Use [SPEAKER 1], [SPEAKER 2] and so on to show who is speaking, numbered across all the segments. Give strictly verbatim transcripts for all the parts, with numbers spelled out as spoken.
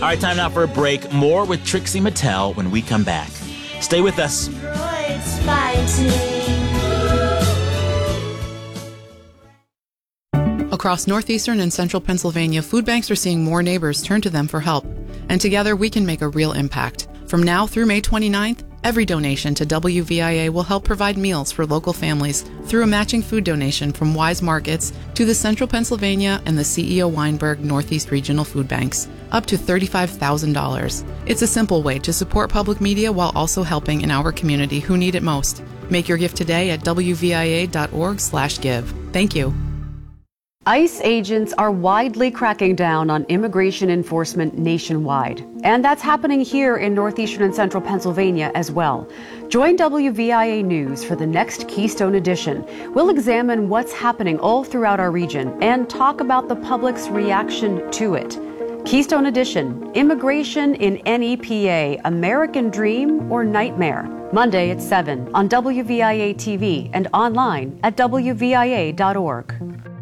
[SPEAKER 1] All right, time now for a break. More with Trixie Mattel when we come back. Stay with us.
[SPEAKER 2] Droids fighting.
[SPEAKER 3] Across northeastern and central Pennsylvania, food banks are seeing more neighbors turn to them for help. And together we can make a real impact. From now through May twenty-ninth, every donation to W V I A will help provide meals for local families through a matching food donation from Wise Markets to the Central Pennsylvania and the C E O Weinberg Northeast Regional Food Banks, up to thirty-five thousand dollars. It's a simple way to support public media while also helping in our community who need it most. Make your gift today at W V I A dot org slash give. Thank you.
[SPEAKER 4] ICE agents are widely cracking down on immigration enforcement nationwide. And that's happening here in northeastern and central Pennsylvania as well. Join W V I A News for the next Keystone Edition. We'll examine what's happening all throughout our region and talk about the public's reaction to it. Keystone Edition, Immigration in N E P A, American Dream or Nightmare? Monday at seven on W V I A T V and online at W V I A dot org.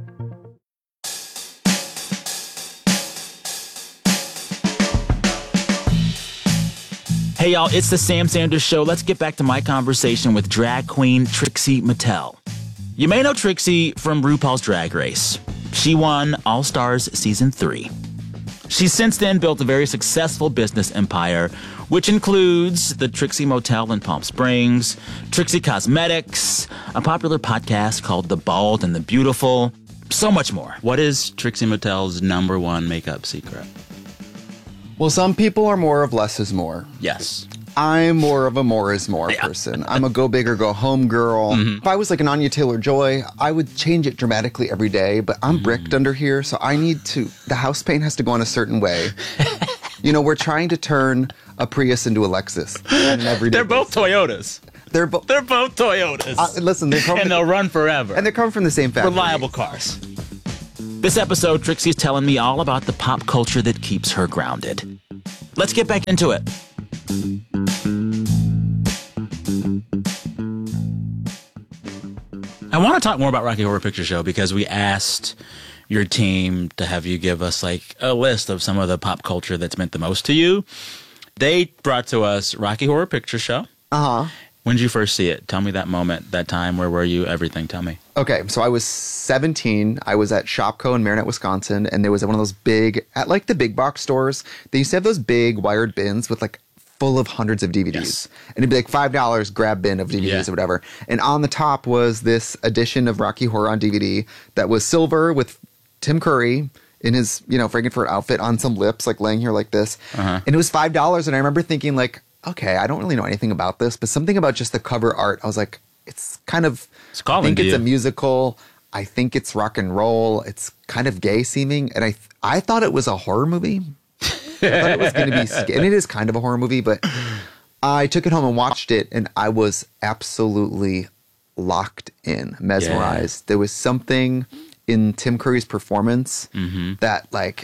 [SPEAKER 1] Hey, y'all, it's the Sam Sanders Show. Let's get back to my conversation with drag queen Trixie Mattel. You may know Trixie from RuPaul's Drag Race. She won All Stars Season three. She's since then built a very successful business empire, which includes the Trixie Motel in Palm Springs, Trixie Cosmetics, a popular podcast called The Bald and the Beautiful, so much more.
[SPEAKER 5] What is Trixie Mattel's number one makeup secret?
[SPEAKER 6] Well, some people are more of less is more.
[SPEAKER 5] Yes.
[SPEAKER 6] I'm more of a more is more
[SPEAKER 5] Yeah.
[SPEAKER 6] person. I'm a go big or go home girl. Mm-hmm. If I was like an Anya Taylor-Joy, I would change it dramatically every day, but I'm mm-hmm. bricked under here, so I need to, the house paint has to go in a certain way. You know, we're trying to turn a Prius into a Lexus. On an everyday
[SPEAKER 1] They're both
[SPEAKER 6] basis.
[SPEAKER 1] Toyotas.
[SPEAKER 6] They're, bo-
[SPEAKER 1] They're both Toyotas.
[SPEAKER 6] Uh, listen, they're
[SPEAKER 1] and they'll run forever.
[SPEAKER 6] And they're coming from the same factory.
[SPEAKER 1] Reliable cars. This episode, Trixie's telling me all about the pop culture that keeps her grounded. Let's get back into it. I want to talk more about Rocky Horror Picture Show because we asked your team to have you give us like a list of some of the pop culture that's meant the most to you. They brought to us Rocky Horror Picture Show.
[SPEAKER 6] Uh-huh.
[SPEAKER 1] When did you first see it? Tell me that moment, that time. Where were you? Everything. Tell me.
[SPEAKER 6] Okay, so I was seventeen. I was at Shopko in Marinette, Wisconsin, and there was one of those big, at like the big box stores, they used to have those big wired bins with like full of hundreds of D V Ds.
[SPEAKER 1] Yes.
[SPEAKER 6] And it'd be like five dollars grab bin of D V Ds
[SPEAKER 1] Yeah.
[SPEAKER 6] or whatever. And on the top was this edition of Rocky Horror on D V D that was silver with Tim Curry in his, you know, Frankenfurt outfit on some lips, like laying here like this. Uh-huh. And it was five dollars. And I remember thinking like, okay, I don't really know anything about this, but something about just the cover art, I was like, it's kind of,
[SPEAKER 1] it's calling
[SPEAKER 6] I think
[SPEAKER 1] to
[SPEAKER 6] it's
[SPEAKER 1] you.
[SPEAKER 6] a musical. I think it's rock and roll. It's kind of gay seeming. And I I thought it was a horror movie. I thought it was going to be, sc- and it is kind of a horror movie, but I took it home and watched it, and I was absolutely locked in, mesmerized. Yeah. There was something in Tim Curry's performance mm-hmm. that, like,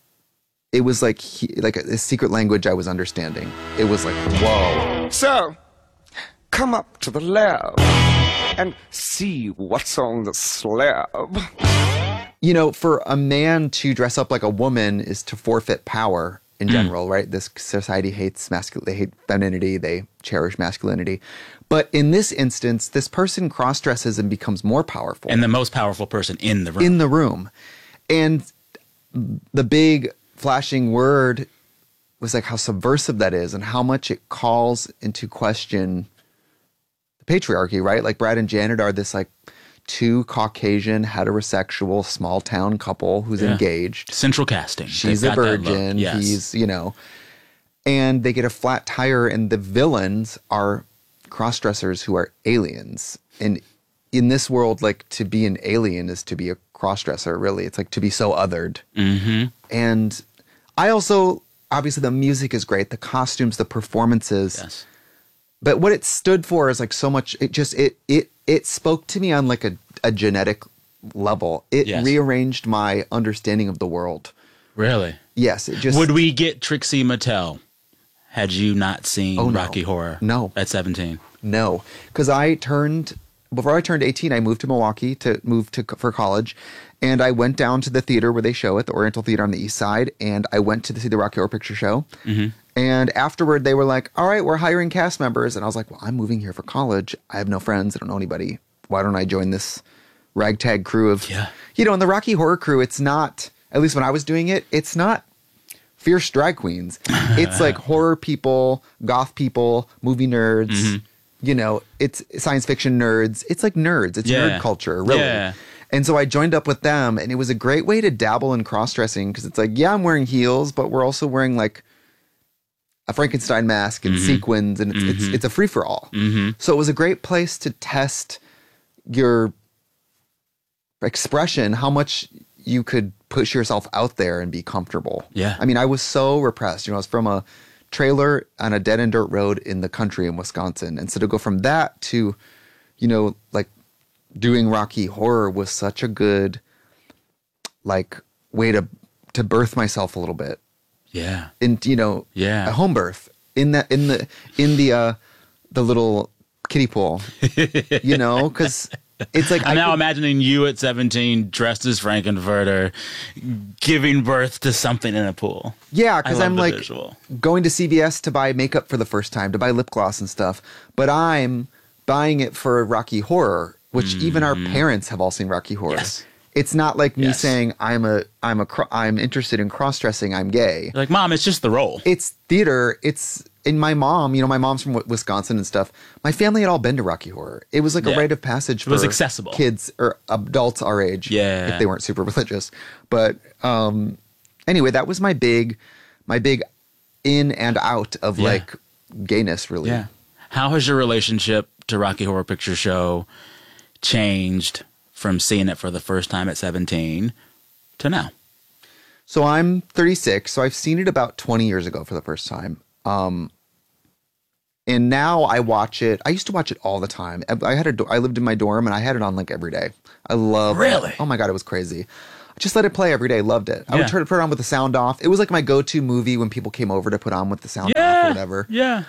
[SPEAKER 6] it was like he, like a, a secret language I was understanding. It was like, whoa.
[SPEAKER 7] So, come up to the lab and see what's on the slab.
[SPEAKER 6] You know, for a man to dress up like a woman is to forfeit power in general, mm. right? This society hates masculinity, they hate femininity, they cherish masculinity. But in this instance, this person cross-dresses and becomes more powerful.
[SPEAKER 1] And the most powerful person in the room.
[SPEAKER 6] In the room. And the big flashing word was like how subversive that is and how much it calls into question the patriarchy, right? Like Brad and Janet are this like two Caucasian heterosexual small town couple who's yeah. engaged.
[SPEAKER 1] Central casting.
[SPEAKER 6] She's a virgin.
[SPEAKER 1] Yes.
[SPEAKER 6] He's, you know, and they get a flat tire and the villains are cross-dressers who are aliens. And in this world, like to be an alien is to be a cross-dresser, really. It's like to be so othered.
[SPEAKER 1] Mm-hmm.
[SPEAKER 6] And I also, obviously the music is great, the costumes, the performances.
[SPEAKER 1] Yes.
[SPEAKER 6] But what it stood for is like so much, it just, it, it, it spoke to me on like a, a genetic level. It yes. rearranged my understanding of the world.
[SPEAKER 1] Really?
[SPEAKER 6] Yes. It just.
[SPEAKER 1] Would we get Trixie Mattel had you not seen
[SPEAKER 6] oh, no.
[SPEAKER 1] Rocky Horror
[SPEAKER 6] no.
[SPEAKER 1] at seventeen?
[SPEAKER 6] No. Because I turned before I turned eighteen, I moved to Milwaukee to move to for college, and I went down to the theater where they show it, the Oriental Theater on the East Side, and I went to see the Rocky Horror Picture Show.
[SPEAKER 5] Mm-hmm.
[SPEAKER 6] And afterward, they were like, "All right, we're hiring cast members," and I was like, "Well, I'm moving here for college. I have no friends. I don't know anybody. Why don't I join this ragtag crew of,
[SPEAKER 5] yeah.
[SPEAKER 6] you know?" And the Rocky Horror crew, it's not, at least when I was doing it, it's not fierce drag queens. It's like horror people, goth people, movie nerds. Mm-hmm. You know, it's science fiction nerds. It's like nerds. It's
[SPEAKER 5] yeah.
[SPEAKER 6] nerd culture, really.
[SPEAKER 5] Yeah.
[SPEAKER 6] And so I joined up with them, and it was a great way to dabble in cross-dressing because it's like, yeah, I'm wearing heels, but we're also wearing like a Frankenstein mask and mm-hmm. sequins, and it's, mm-hmm. it's it's a free-for-all.
[SPEAKER 5] Mm-hmm.
[SPEAKER 6] So it was a great place to test your expression, how much you could push yourself out there and be comfortable.
[SPEAKER 5] Yeah.
[SPEAKER 6] I mean, I was so repressed. You know, I was from a trailer on a dead end dirt road in the country in Wisconsin. And so to go from that to, you know, like doing Rocky Horror was such a good, like, way to to birth myself a little bit.
[SPEAKER 5] Yeah.
[SPEAKER 6] In, you know,
[SPEAKER 5] yeah.
[SPEAKER 6] a home birth in that, in the, in the, uh, the little kiddie pool, you know, because it's like,
[SPEAKER 5] I'm
[SPEAKER 6] I
[SPEAKER 5] now
[SPEAKER 6] could,
[SPEAKER 5] imagining you at seventeen dressed as Frankenfurter giving birth to something in a pool.
[SPEAKER 6] yeah, because I'm like
[SPEAKER 5] visual.
[SPEAKER 6] going to C V S to buy makeup for the first time, to buy lip gloss and stuff, but I'm buying it for Rocky Horror, which mm-hmm. even our parents have all seen Rocky Horror.
[SPEAKER 5] Yes.
[SPEAKER 6] It's not like me
[SPEAKER 5] yes.
[SPEAKER 6] saying I'm a I'm a cro- I'm interested in cross dressing. I'm gay.
[SPEAKER 5] You're like, Mom, it's just the role.
[SPEAKER 6] It's theater. It's in my mom. You know, my mom's from Wisconsin and stuff. My family had all been to Rocky Horror. It was like
[SPEAKER 5] Yeah.
[SPEAKER 6] a rite of passage. For
[SPEAKER 5] It was accessible.
[SPEAKER 6] Kids or adults our age.
[SPEAKER 5] Yeah.
[SPEAKER 6] if they weren't super religious. But um, anyway, that was my big, my big in and out of
[SPEAKER 5] Yeah.
[SPEAKER 6] like gayness. Really.
[SPEAKER 5] Yeah. How has your relationship to Rocky Horror Picture Show changed from seeing it for the first time at seventeen to now?
[SPEAKER 6] So I'm thirty-six. So I've seen it about twenty years ago for the first time. Um, and now I watch it. I used to watch it all the time. I, I had a, do- I lived in my dorm and I had it on like every day. I love
[SPEAKER 5] Really?
[SPEAKER 6] Oh my God, it was crazy. I just let it play every day. Loved it. I
[SPEAKER 5] Yeah.
[SPEAKER 6] would try to put it on with the sound off. It was like my go-to movie when people came over to put on with the sound off
[SPEAKER 5] Yeah.
[SPEAKER 6] or whatever.
[SPEAKER 5] Yeah.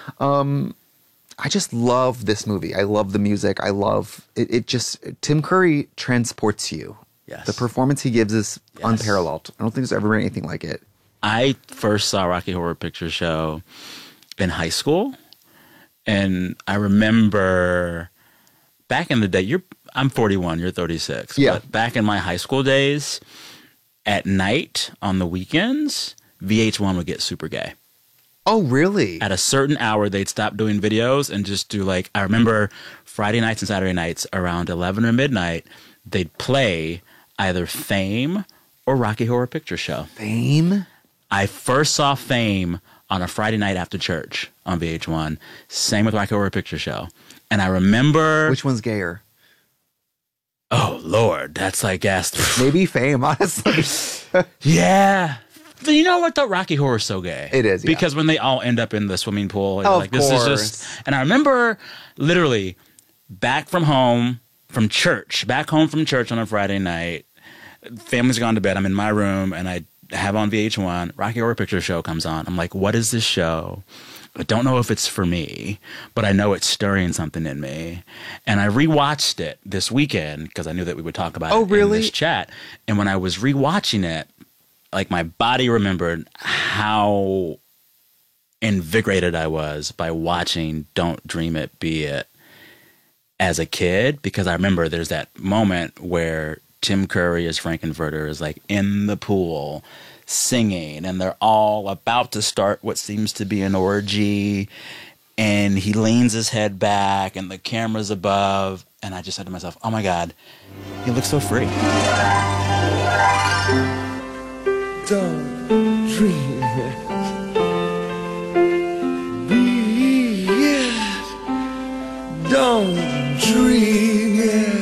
[SPEAKER 6] I just love this movie. I love the music. I love it. It just, Tim Curry transports you.
[SPEAKER 5] Yes.
[SPEAKER 6] The performance he gives is
[SPEAKER 5] Yes.
[SPEAKER 6] unparalleled. I don't think there's ever been anything like it.
[SPEAKER 5] I first saw Rocky Horror Picture Show in high school, and I remember back in the day. You're I'm forty-one. You're thirty-six.
[SPEAKER 6] Yeah.
[SPEAKER 5] But back in my high school days, at night on the weekends, V H one would get super gay.
[SPEAKER 6] Oh, really?
[SPEAKER 5] At a certain hour, they'd stop doing videos and just do like, I remember Friday nights and Saturday nights around eleven or midnight, they'd play either Fame or Rocky Horror Picture Show.
[SPEAKER 6] Fame?
[SPEAKER 5] I first saw Fame on a Friday night after church on V H one. Same with Rocky Horror Picture Show. And I remember...
[SPEAKER 6] Which one's gayer?
[SPEAKER 5] Oh, Lord. That's like asked...
[SPEAKER 6] Maybe Fame, honestly.
[SPEAKER 5] Yeah. But you know what, though? Rocky Horror is so gay.
[SPEAKER 6] It is, yeah.
[SPEAKER 5] Because when they all end up in the swimming pool, you're
[SPEAKER 6] Of
[SPEAKER 5] like, this is
[SPEAKER 6] course.
[SPEAKER 5] just... And I remember literally back from home, from church, back home from church on a Friday night, family's gone to bed, I'm in my room, and I have on V H one, Rocky Horror Picture Show comes on. I'm like, what is this show? I don't know if it's for me, but I know it's stirring something in me. And I rewatched it this weekend because I knew that we would talk about
[SPEAKER 6] Oh,
[SPEAKER 5] it
[SPEAKER 6] really?
[SPEAKER 5] in this chat. And when I was rewatching it, like my body remembered how invigorated I was by watching Don't Dream It, Be It as a kid, because I remember there's that moment where Tim Curry as Frankenfurter is like in the pool singing, and they're all about to start what seems to be an orgy, and he leans his head back and the camera's above, and I just said to myself, oh my God, he looks so free.
[SPEAKER 7] Don't dream it. Be it. Don't dream it.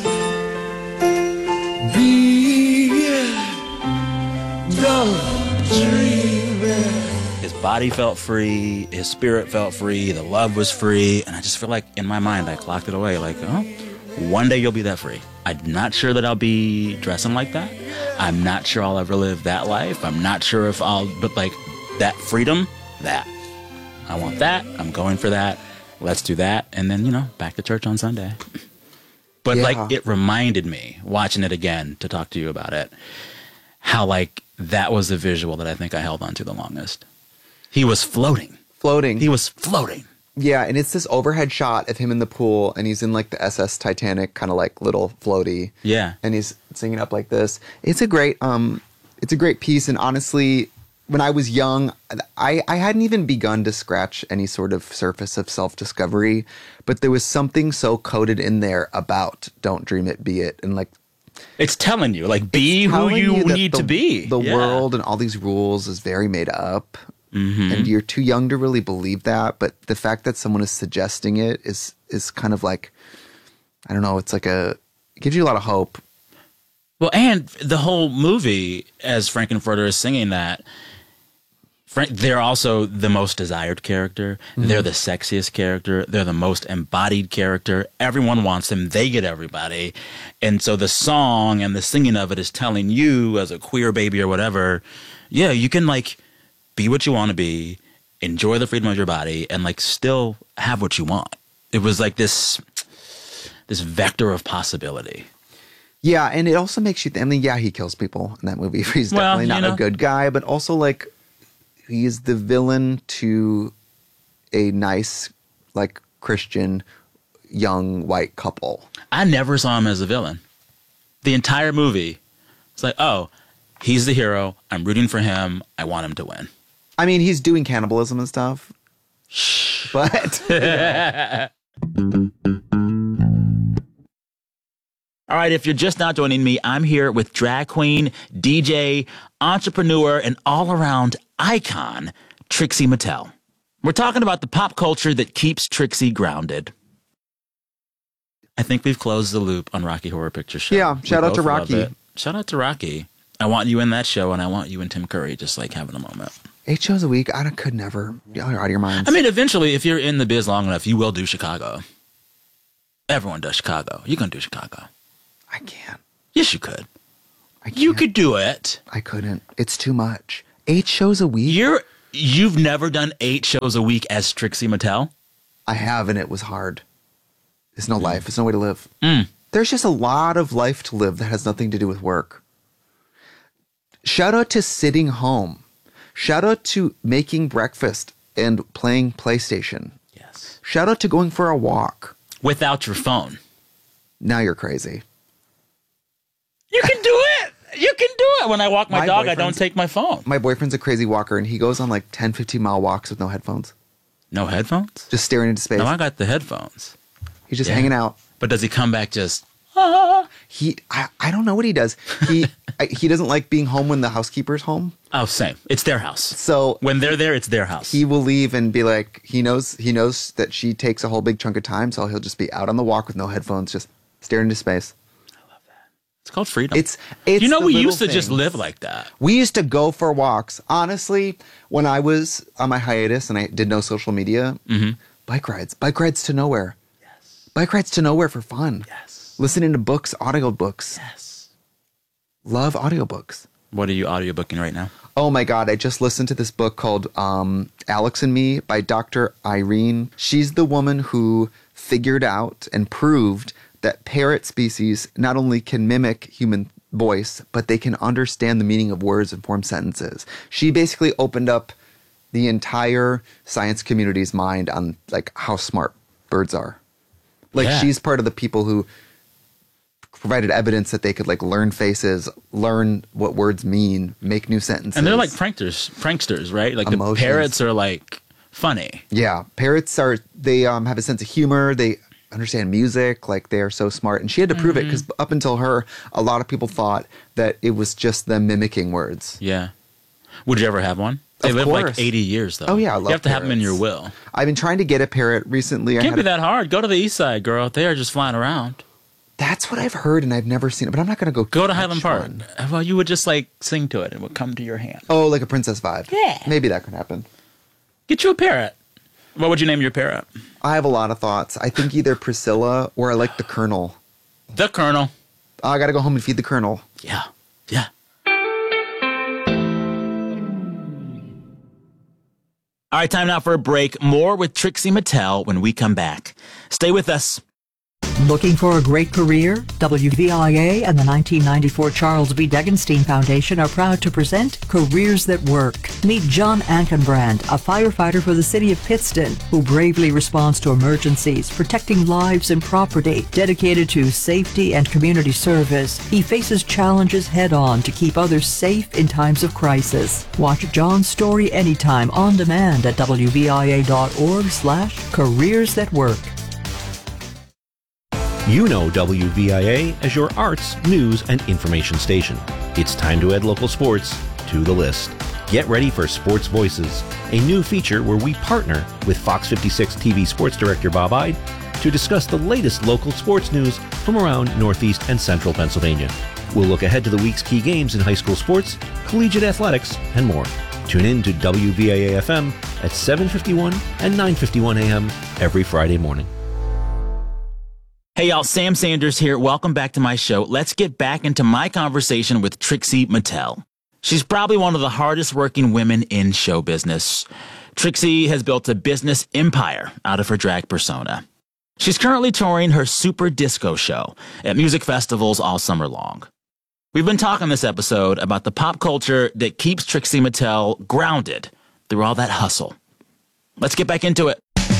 [SPEAKER 7] Be it. Don't dream it.
[SPEAKER 5] His body felt free, his spirit felt free, the love was free, and I just feel like in my mind I clocked it away like, oh, one day you'll be that free. I'm not sure that I'll be dressing like that. I'm not sure I'll ever live that life. I'm not sure if I'll, but like that freedom, that. I want that. I'm going for that. Let's do that. And then, you know, back to church on Sunday. But,
[SPEAKER 6] Yeah.
[SPEAKER 5] like, it reminded me, watching it again to talk to you about it, how, like, that was the visual that I think I held on to the longest. He was floating.
[SPEAKER 6] Floating.
[SPEAKER 5] He was floating.
[SPEAKER 6] Yeah, and it's this overhead shot of him in the pool, and he's in like the S S Titanic kind of like little floaty.
[SPEAKER 5] Yeah.
[SPEAKER 6] And he's singing up like this. It's a great, um, it's a great piece. And honestly, when I was young, I, I hadn't even begun to scratch any sort of surface of self-discovery, but there was something so coded in there about "Don't Dream It, Be It," and like
[SPEAKER 5] It's telling you, like, be who
[SPEAKER 6] telling
[SPEAKER 5] you,
[SPEAKER 6] that
[SPEAKER 5] need
[SPEAKER 6] the,
[SPEAKER 5] to be.
[SPEAKER 6] The
[SPEAKER 5] Yeah.
[SPEAKER 6] world and all these rules is very made up.
[SPEAKER 5] Mm-hmm.
[SPEAKER 6] And you're too young to really believe that. But the fact that someone is suggesting it is is kind of like, I don't know, it's like a, it gives you a lot of hope.
[SPEAKER 5] Well, and the whole movie, as Frankenfurter is singing that, Frank, they're also the most desired character. Mm-hmm. They're the sexiest character. They're the most embodied character. Everyone wants them. They get everybody. And so the song and the singing of it is telling you as a queer baby or whatever, yeah, you can like be what you want to be, enjoy the freedom of your body, and like still have what you want. It was like this, this vector of possibility.
[SPEAKER 6] Yeah, and it also makes you, th- I mean, yeah, he kills people in that movie. He's
[SPEAKER 5] Well,
[SPEAKER 6] definitely not
[SPEAKER 5] you know.
[SPEAKER 6] a good guy, but also like he's the villain to a nice, like Christian, young white couple.
[SPEAKER 5] I never saw him as a villain. The entire movie, it's like, oh, he's the hero. I'm rooting for him. I want him to win.
[SPEAKER 6] I mean, he's doing cannibalism and stuff. But
[SPEAKER 1] All right, if you're just now joining me, I'm here with drag queen, D J, entrepreneur, and all-around icon, Trixie Mattel. We're talking about the pop culture that keeps Trixie grounded.
[SPEAKER 5] I think we've closed the loop on Rocky Horror Picture Show.
[SPEAKER 6] Yeah,
[SPEAKER 5] We
[SPEAKER 6] shout out to
[SPEAKER 5] both love
[SPEAKER 6] Rocky.
[SPEAKER 5] it. Shout out to Rocky. I want you in that show, and I want you and Tim Curry just like having a moment.
[SPEAKER 6] eight shows a week, I don't- could never. Y'all are out of your minds.
[SPEAKER 5] I mean, eventually, if you're in the biz long enough, you will do Chicago. Everyone does Chicago. You can do Chicago.
[SPEAKER 6] I can't.
[SPEAKER 5] Yes, you could.
[SPEAKER 6] I can't.
[SPEAKER 5] You could do it.
[SPEAKER 6] I couldn't. It's too much. Eight shows a week?
[SPEAKER 5] You're you've never done eight shows a week as Trixie Mattel?
[SPEAKER 6] I have, and it was hard. There's no life. There's no way to live.
[SPEAKER 5] Mm.
[SPEAKER 6] There's just a lot of life to live that has nothing to do with work. Shout out to sitting home. Shout out to making breakfast and playing PlayStation.
[SPEAKER 5] Yes.
[SPEAKER 6] Shout out to going for a walk.
[SPEAKER 5] Without your phone.
[SPEAKER 6] Now you're crazy.
[SPEAKER 5] You can do it. You can do it. When I walk my,
[SPEAKER 6] My
[SPEAKER 5] dog, I don't
[SPEAKER 6] boyfriend's-
[SPEAKER 5] take my phone.
[SPEAKER 6] My boyfriend's a crazy walker, and he goes on like ten, fifteen mile walks with no headphones.
[SPEAKER 5] No headphones?
[SPEAKER 6] Just staring into space.
[SPEAKER 5] No, I got the headphones.
[SPEAKER 6] He's just
[SPEAKER 5] Yeah.
[SPEAKER 6] hanging out.
[SPEAKER 5] But does he come back just,
[SPEAKER 6] He, I, I don't know what he does. He, I, he doesn't like being home when the housekeeper's home.
[SPEAKER 5] oh, same. It's their house.
[SPEAKER 6] So
[SPEAKER 5] When they're there, it's their house.
[SPEAKER 6] he will leave and be like, he knows, he knows that she takes a whole big chunk of time. So he'll just be out on the walk with no headphones, just staring into space.
[SPEAKER 5] It's called freedom.
[SPEAKER 6] It's, it's
[SPEAKER 5] you know,
[SPEAKER 6] the
[SPEAKER 5] we
[SPEAKER 6] little
[SPEAKER 5] used to just
[SPEAKER 6] things.
[SPEAKER 5] live like that.
[SPEAKER 6] We used to go for walks. Honestly, when I was on my hiatus and I did no social media,
[SPEAKER 5] Mm-hmm.
[SPEAKER 6] bike rides, bike rides to nowhere. Yes. Bike rides to nowhere for fun.
[SPEAKER 5] Yes.
[SPEAKER 6] Listening to books, audiobooks.
[SPEAKER 5] Yes.
[SPEAKER 6] Love audiobooks.
[SPEAKER 5] What are you audiobooking right now?
[SPEAKER 6] Oh my God, I just listened to this book called um, Alex and Me by Doctor Irene. She's the woman who figured out and proved that parrot species not only can mimic human voice, but they can understand the meaning of words and form sentences. She basically opened up the entire science community's mind on like how smart birds are. Like
[SPEAKER 5] Yeah.
[SPEAKER 6] she's part of the people who provided evidence that they could like learn faces, learn what words mean, make new sentences.
[SPEAKER 5] And they're like pranksters, pranksters, right? Like
[SPEAKER 6] Emotions.
[SPEAKER 5] the parrots are like funny.
[SPEAKER 6] Yeah, parrots are, they um, have a sense of humor. They understand music. Like they are so smart. And she had to prove it because up until her, a lot of people thought that it was just them mimicking words.
[SPEAKER 5] Yeah. Would you ever have one? They
[SPEAKER 6] Of
[SPEAKER 5] live like
[SPEAKER 6] course.
[SPEAKER 5] eighty years, though.
[SPEAKER 6] Oh, yeah, I
[SPEAKER 5] You
[SPEAKER 6] love
[SPEAKER 5] have to have them in your
[SPEAKER 6] parrots.
[SPEAKER 5] will.
[SPEAKER 6] I've been trying to get a parrot recently. I
[SPEAKER 5] Can't
[SPEAKER 6] had
[SPEAKER 5] be
[SPEAKER 6] a-
[SPEAKER 5] that hard. Go to the east side, girl. They are just flying around.
[SPEAKER 6] That's what I've heard and I've never seen it, but I'm not going to go
[SPEAKER 5] Go to
[SPEAKER 6] catch
[SPEAKER 5] Highland Park.
[SPEAKER 6] one.
[SPEAKER 5] Well, you would just like sing to it and it would come to your hand.
[SPEAKER 6] Oh, like a princess vibe.
[SPEAKER 5] Yeah.
[SPEAKER 6] Maybe that could happen.
[SPEAKER 5] Get you a parrot. What would you name your parrot?
[SPEAKER 6] I have a lot of thoughts. I think either Priscilla or I like the Colonel.
[SPEAKER 5] The Colonel.
[SPEAKER 6] Oh, I got to go home and feed the Colonel.
[SPEAKER 5] Yeah. Yeah.
[SPEAKER 1] All right, time now for a break. More with Trixie Mattel when we come back. Stay with us.
[SPEAKER 8] Looking for a great career? W V I A and the nineteen ninety-four Charles B. Degenstein Foundation are proud to present Careers That Work. Meet John Ankenbrand, a firefighter for the city of Pittston, who bravely responds to emergencies, protecting lives and property. Dedicated to safety and community service, he faces challenges head-on to keep others safe in times of crisis. Watch John's story anytime on demand at W V I A dot org slash careers that work.
[SPEAKER 9] You know W V I A as your arts, news, and information station. It's time to add local sports to the list. Get ready for Sports Voices, a new feature where we partner with Fox fifty-six T V sports director Bob Ide to discuss the latest local sports news from around Northeast and Central Pennsylvania. We'll look ahead to the week's key games in high school sports, collegiate athletics, and more. Tune in to W V I A F M at seven fifty-one and nine fifty-one a m every Friday morning.
[SPEAKER 1] Hey, y'all, Sam Sanders here. Welcome back to my show. Let's get back into my conversation with Trixie Mattel. She's probably one of the hardest working women in show business. Trixie has built a business empire out of her drag persona. She's currently touring her Super Disco show at music festivals all summer long. We've been talking this episode about the pop culture that keeps Trixie Mattel grounded through all that hustle. Let's get back into it.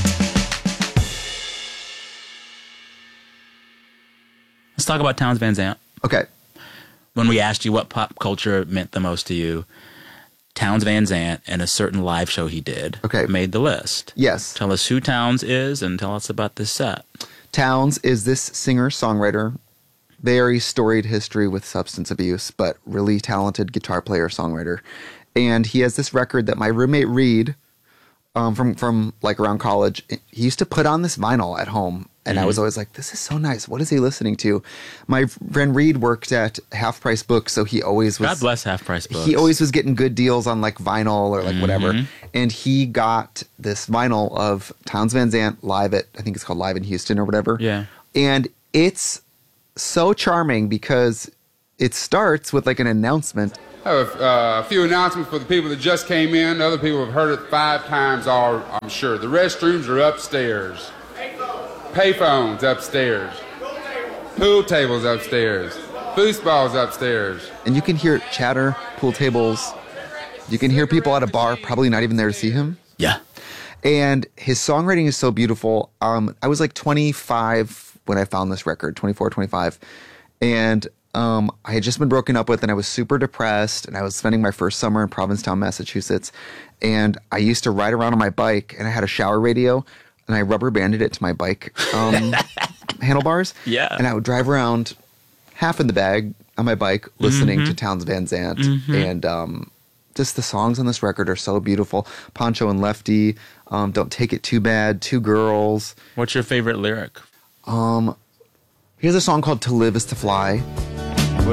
[SPEAKER 1] Let's talk about Townes Van Zandt.
[SPEAKER 6] Okay.
[SPEAKER 1] When we asked you what pop culture meant the most to you, Townes Van Zandt and a certain live show he did
[SPEAKER 6] okay.
[SPEAKER 1] made the list.
[SPEAKER 6] Yes.
[SPEAKER 1] Tell us who Townes is and tell us about this set.
[SPEAKER 6] Townes is this singer-songwriter, very storied history with substance abuse, but really talented guitar player, songwriter. And he has this record that my roommate Reed, um, from, from like around college, he used to put on this vinyl at home. And mm-hmm. I was always like, this is so nice. What is he listening to? My friend Reed worked at Half Price Books, so he always was...
[SPEAKER 1] God bless Half Price Books.
[SPEAKER 6] He always was getting good deals on like vinyl or like
[SPEAKER 1] mm-hmm.
[SPEAKER 6] whatever. And he got this vinyl of Townes Van Zandt live at, I think it's called Live in Houston or whatever.
[SPEAKER 1] Yeah.
[SPEAKER 6] And it's so charming because it starts with like an announcement.
[SPEAKER 10] I have uh, a few announcements for the people that just came in. Other people have heard it five times, all, I'm sure. The restrooms are upstairs. Payphones upstairs. Pool tables upstairs. Foosballs upstairs.
[SPEAKER 6] And you can hear chatter, pool tables. You can hear people at a bar probably not even there to see him.
[SPEAKER 1] Yeah.
[SPEAKER 6] And his songwriting is so beautiful. Um, I was like twenty-five when I found this record, twenty-four, twenty-five. And um, I had just been broken up with and I was super depressed. And I was spending my first summer in Provincetown, Massachusetts. And I used to ride around on my bike and I had a shower radio. And I rubber banded it to my bike um, handlebars.
[SPEAKER 1] Yeah.
[SPEAKER 6] And I would drive around half in the bag on my bike listening
[SPEAKER 1] mm-hmm.
[SPEAKER 6] to Townes Van Zandt.
[SPEAKER 1] Mm-hmm.
[SPEAKER 6] And um, just the songs on this record are so beautiful. Poncho and Lefty, um, Don't Take It Too Bad, Two Girls.
[SPEAKER 1] What's your favorite lyric?
[SPEAKER 6] Um, here's a song called To Live Is To Fly.